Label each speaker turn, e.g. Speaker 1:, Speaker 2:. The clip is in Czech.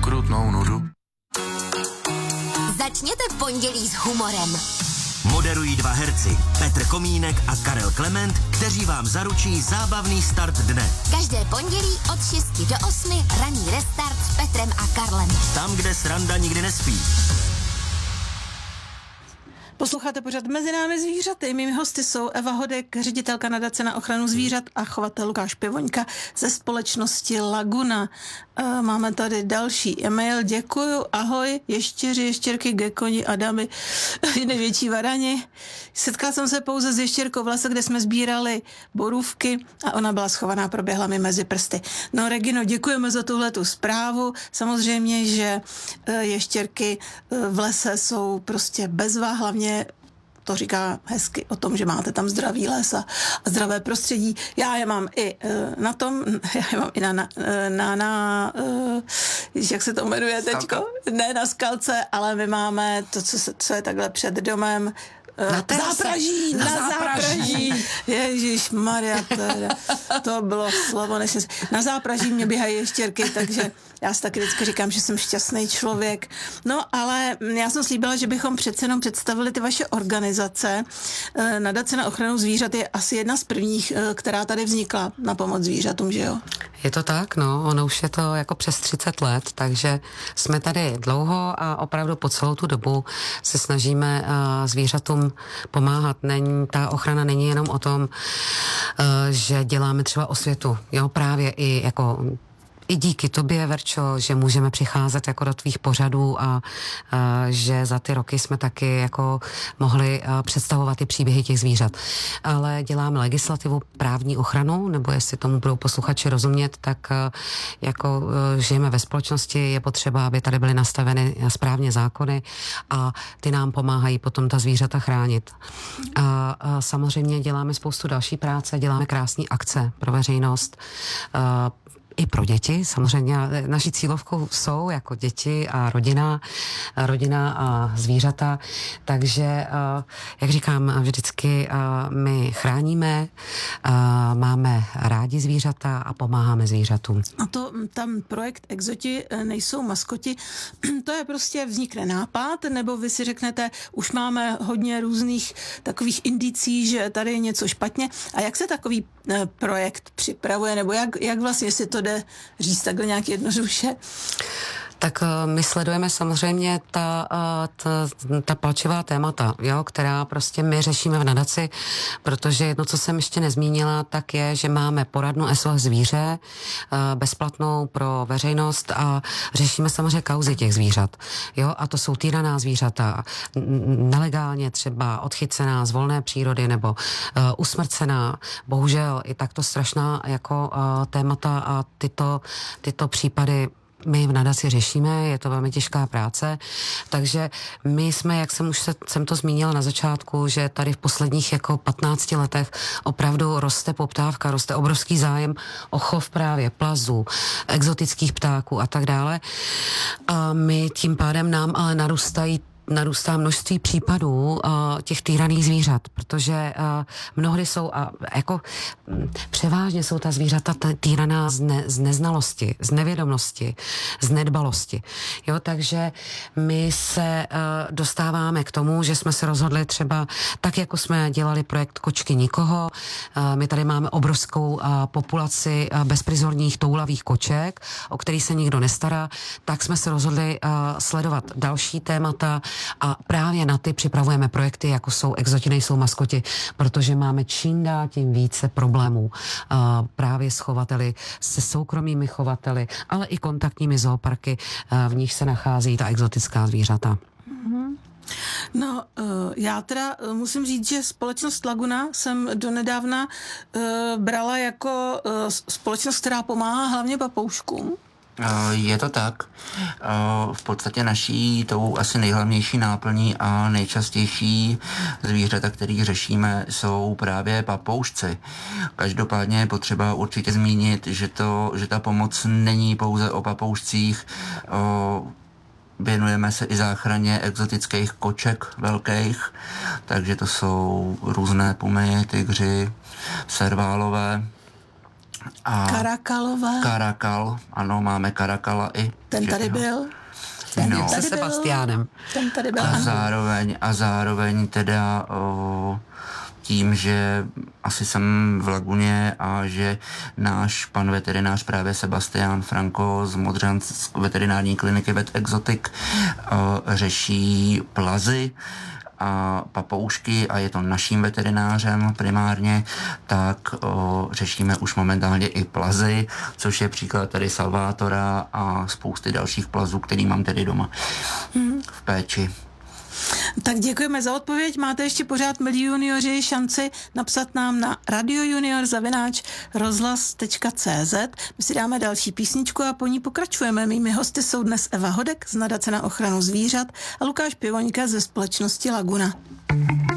Speaker 1: ukrutnou nudu.
Speaker 2: Začněte pondělí s humorem.
Speaker 3: Moderují dva herci, Petr Komínek a Karel Klement, kteří vám zaručí zábavný start dne.
Speaker 2: Každé pondělí od 6 do 8 ranní restart s Petrem a Karlem.
Speaker 3: Tam, kde sranda nikdy nespí.
Speaker 4: Posloucháte pořad Mezi námi zvířaty. Mými hosty jsou Eva Hodek, ředitelka nadace na ochranu zvířat, a chovatel Lukáš Pivoňka ze společnosti Laguna. Máme tady další e-mail. Děkuju, ahoj, ještěři, ještěrky, gekoni, adamy, největší varani. Setkala jsem se pouze s ještěrkou v lese, kde jsme sbírali borůvky a ona byla schovaná, proběhla mi mezi prsty. No, Regino, děkujeme za tuhletu zprávu. Samozřejmě, že ještěrky v lese jsou prostě bezvá, hlavně to říká hezky o tom, že máte tam zdravý les a zdravé prostředí. Já je mám i na tom, já je mám i jak se to jmenuje teďko? Ne na skalce, ale my máme to, co je takhle před domem, na zápraží. Ježišmarja, to bylo slovo nesmysl. Na zápraží mě běhají ještěrky, takže já si taky vždycky říkám, že jsem šťastný člověk. No, ale já jsem slíbila, že bychom přece jenom představili ty vaše organizace. Nadace na ochranu zvířat je asi jedna z prvních, která tady vznikla na pomoc zvířatům, že jo?
Speaker 5: Je to tak, no, ono už je to jako přes 30 let, takže jsme tady dlouho a opravdu po celou tu dobu se snažíme zvířatům pomáhat. Ta ochrana není jenom o tom, že děláme třeba osvětu, jo, právě i díky tobě, Verčo, že můžeme přicházet jako do tvých pořadů a že za ty roky jsme taky jako mohli představovat ty příběhy těch zvířat. Ale děláme legislativu, právní ochranu, nebo jestli tomu budou posluchači rozumět, tak jako žijeme ve společnosti, je potřeba, aby tady byly nastaveny správně zákony a ty nám pomáhají potom ta zvířata chránit. A samozřejmě děláme spoustu další práce, děláme krásné akce pro veřejnost, i pro děti, samozřejmě naší cílovkou jsou jako děti a rodina a zvířata, takže, jak říkám, vždycky my chráníme, máme rádi zvířata a pomáháme zvířatům.
Speaker 4: A to tam projekt Exoti nejsou maskoti, to je prostě vznikne nápad, nebo vy si řeknete, už máme hodně různých takových indicí, že tady je něco špatně, a jak se takový projekt připravuje, nebo jak vlastně si to jde říct takhle nějak jednoduše?
Speaker 5: Tak my sledujeme samozřejmě ta palčivá témata, jo, která prostě my řešíme v nadaci, protože jedno, co jsem ještě nezmínila, tak je, že máme poradnu SOS zvíře, bezplatnou pro veřejnost, a řešíme samozřejmě kauzy těch zvířat, jo, a to jsou týraná zvířata, nelegálně třeba odchycená z volné přírody nebo usmrcená, bohužel i takto strašná jako témata, a tyto případy my v nadaci řešíme, je to velmi těžká práce, takže my jsme, jak jsem to zmínila na začátku, že tady v posledních jako 15 letech opravdu roste poptávka, roste obrovský zájem o chov právě plazů, exotických ptáků a tak dále. A my tím pádem nám ale narůstá množství případů těch týraných zvířat, protože mnohdy jsou, jako převážně jsou ta zvířata týraná z neznalosti, z nevědomnosti, z nedbalosti. Jo, takže my se dostáváme k tomu, že jsme se rozhodli třeba, tak jako jsme dělali projekt Kočky nikoho, my tady máme obrovskou populaci bezprizorních toulavých koček, o který se nikdo nestará, tak jsme se rozhodli sledovat další témata, a právě na ty připravujeme projekty, jako jsou Exoti nejsou maskoti, protože máme čím dál tím více problémů právě s chovateli, se soukromými chovateli, ale i kontaktními zooparky, v nich se nachází ta exotická zvířata.
Speaker 4: No, já teda musím říct, že společnost Laguna jsem donedávna brala jako společnost, která pomáhá hlavně papouškům.
Speaker 6: Je to tak. V podstatě naší tou asi nejhlavnější náplní a nejčastější zvířata, který řešíme, jsou právě papoušci. Každopádně je potřeba určitě zmínit, že ta pomoc není pouze o papoušcích. Věnujeme se i záchraně exotických koček velkých, takže to jsou různé pumy, tygři, serválové. A
Speaker 4: Karakalové.
Speaker 6: Karakal, ano, máme Karakala i.
Speaker 4: Ten tady byl.
Speaker 6: No.
Speaker 5: Se Sebastiánem.
Speaker 4: Ten tady byl.
Speaker 6: A zároveň teda tím, že asi jsem v Laguně a že náš pan veterinář právě Sebastián Franko z Modřan z veterinární kliniky Vet Exotic řeší plazy a papoušky a je to naším veterinářem primárně, tak řešíme už momentálně i plazy, což je příklad tady Salvátora a spousty dalších plazů, který mám tedy doma v péči.
Speaker 4: Tak děkujeme za odpověď. Máte ještě pořád, milí junioři, šanci napsat nám na radiojunior@rozhlas.cz. My si dáme další písničku a po ní pokračujeme. Mými hosty jsou dnes Eva Hodek z Nadace na ochranu zvířat a Lukáš Pivoňka ze společnosti Laguna.